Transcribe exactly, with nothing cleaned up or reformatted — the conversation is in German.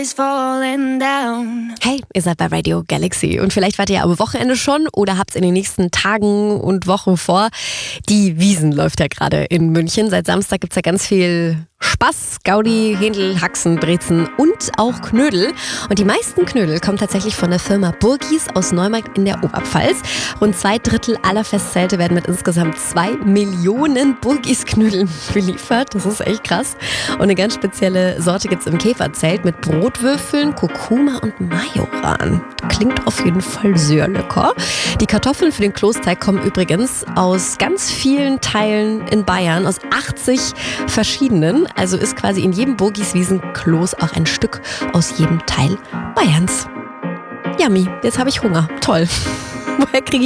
is falling down. Hey, ihr seid bei Radio Galaxy und vielleicht wart ihr am Wochenende schon oder habt es in den nächsten Tagen und Wochen vor. Die Wiesn läuft ja gerade in München. Seit Samstag gibt es ja ganz viel Spaß, Gaudi, Händel, Haxen, Brezen und auch Knödel. Und die meisten Knödel kommen tatsächlich von der Firma Burgis aus Neumarkt in der Oberpfalz. Rund zwei Drittel aller Festzelte werden mit insgesamt zwei Millionen Burgis-Knödeln beliefert. Das ist echt krass. Und eine ganz spezielle Sorte gibt es im Käferzelt mit Brotwürfeln, Kurkuma und Majoran. Klingt auf jeden Fall sehr lecker. Die Kartoffeln für den Kloßteig kommen übrigens aus ganz vielen Teilen in Bayern, aus achtzig verschiedenen. Also ist quasi in jedem Burgis-Wiesn-Kloß auch ein Stück aus jedem Teil Bayerns. Yummy, jetzt habe ich Hunger. Toll. Woher kriege